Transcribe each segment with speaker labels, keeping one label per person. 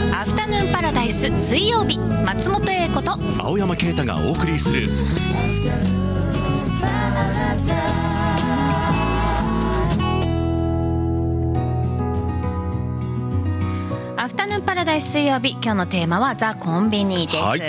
Speaker 1: アフタヌーンパラダイス水曜日、松本英子と
Speaker 2: 青山啓太がお送りする
Speaker 1: アフタヌーンパラダイス水曜日、今日のテーマはザ・コンビニです、
Speaker 2: はい。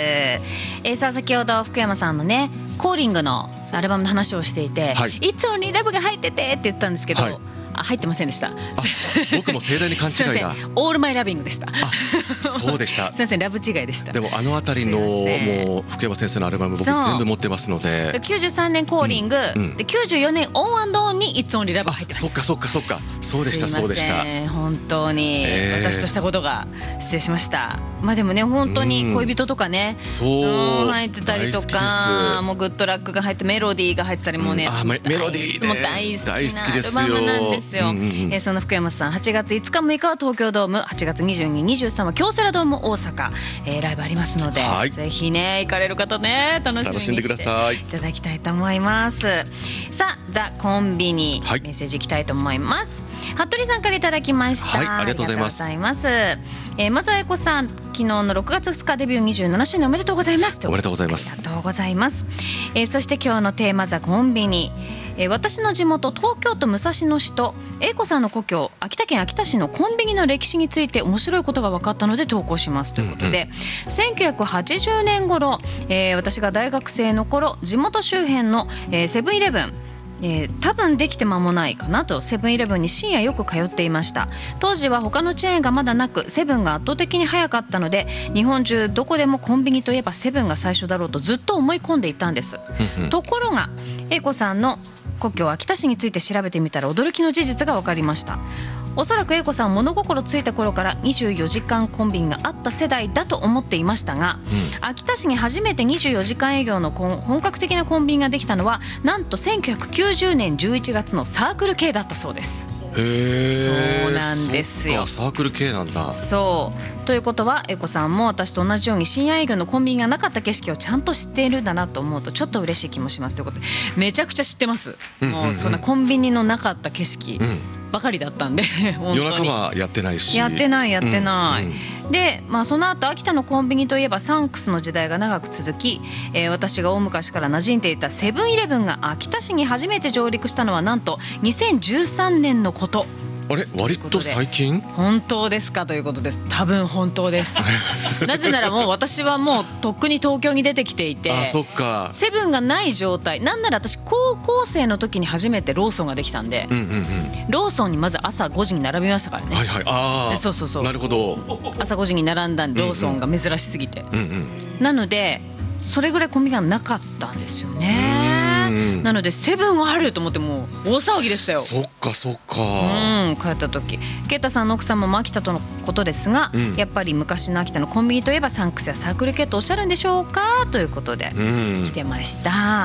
Speaker 1: さあ先ほど福山さんのねコーリングのアルバムの話をしていて、
Speaker 2: はい、
Speaker 1: いつもにラブが入っててって言ったんですけど、はい、入ってませんでした。
Speaker 2: 僕も盛大に勘違いが
Speaker 1: オールマイラビングでした。
Speaker 2: そうでした
Speaker 1: すみません、ラブ違いでした。
Speaker 2: でもあのあたりのもう福山先生のアルバム僕全部持ってますので、
Speaker 1: 93年コーリング、で94年オン&オンにいつもにラブ入ってます。
Speaker 2: そっかそっかそっか、そうでしたそうでした。
Speaker 1: 本当に私としたことが失礼しました。まあでもね本当に恋人とかね、
Speaker 2: そう
Speaker 1: 入ってたりとか、もうグッドラックが入ってメロディーが入ってたりもね、
Speaker 2: メロディーね
Speaker 1: 大好きなアルバムなんですよ。その福山さん8月5日6日は東京ドーム、8月22、23は京セラドーム大阪、ライブありますので、はい、ぜひね行かれる方ね楽しみにしていただきたいと思います。さあザ・コンビニ、はい、メッセージいきたいと思います。服部さんからいただきました。
Speaker 2: はい、ありがとうございます。
Speaker 1: まずは英子さん、昨日の6月2日デビュー27周年おめでとうございます。
Speaker 2: おめでとうございます。
Speaker 1: ありがとうございます。そして今日のテーマザ・コンビニ、私の地元東京都武蔵野市と英子さんの故郷秋田県秋田市のコンビニの歴史について面白いことが分かったので投稿しますということで、1980年頃、私が大学生の頃、地元周辺の、セブンイレブン、多分できて間もないかなとセブンイレブンに深夜よく通っていました。当時は他のチェーンがまだなく、セブンが圧倒的に早かったので、日本中どこでもコンビニといえばセブンが最初だろうとずっと思い込んでいたんです。ところが英子さんの故郷秋田市について調べてみたら驚きの事実が分かりました。おそらく英子さんは物心ついた頃から24時間コンビニがあった世代だと思っていましたが、秋田市に初めて24時間営業の本格的なコンビニができたのはなんと1990年11月のサークル系だったそうです。そうなんですよ。
Speaker 2: サークル系なんだ。
Speaker 1: そうということは英子さんも私と同じように深夜営業のコンビニがなかった景色をちゃんと知っているんだなと思うとちょっと嬉しい気もしますということで、めちゃくちゃ知ってます。もうそんなコンビニのなかった景色ばかりだったんで
Speaker 2: 夜中はやってないし、
Speaker 1: やってない、で、その後秋田のコンビニといえばサンクスの時代が長く続き、私が大昔から馴染んでいたセブンイレブンが秋田市に初めて上陸したのはなんと2013年のこと。
Speaker 2: あれ、割と最近？
Speaker 1: 本当ですかということです。多分本当ですなぜならもう私はもうとっくに東京に出てきていて、
Speaker 2: そっか、
Speaker 1: セブンがない状態。なんなら私高校生の時に初めてローソンができたんで、ローソンにまず朝5時に並びましたからね。そうな
Speaker 2: るほど。
Speaker 1: 朝5時に並んだんでローソンが珍しすぎて、なのでそれぐらいコンビニがなかったんですよね。なのでセブンはあると思ってもう大騒ぎでしたよ。
Speaker 2: そっか
Speaker 1: 帰った時、啓太さんの奥さんも秋田とのことですが、やっぱり昔の秋田のコンビニといえばサンクスやサークル系とおっしゃるんでしょうかということで来てました。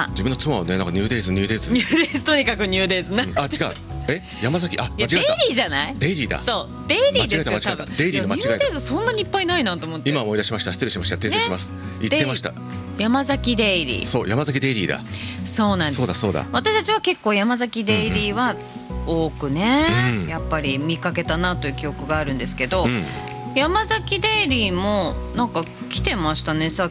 Speaker 2: 自分の妻はね、なんかニューデイズ
Speaker 1: とにかくニューデイズな。
Speaker 2: 違う、山崎、間違えた。
Speaker 1: デイリーじゃない？
Speaker 2: デイリーだ。
Speaker 1: そう、デイリーですよ。
Speaker 2: 間違えた。デイリーの間違えた。
Speaker 1: ニューデイズそんなにいっぱいないなと思って
Speaker 2: 今思い出しました。失礼しました。訂正します。言ってました。
Speaker 1: 山崎デイリー。
Speaker 2: そう、山崎デイリーだ。
Speaker 1: そうなんです。
Speaker 2: そうだ。私
Speaker 1: たちは結構山崎デイリーは多くね、やっぱり見かけたなという記憶があるんですけど、山崎デイリーもなんか来てましたね。さっ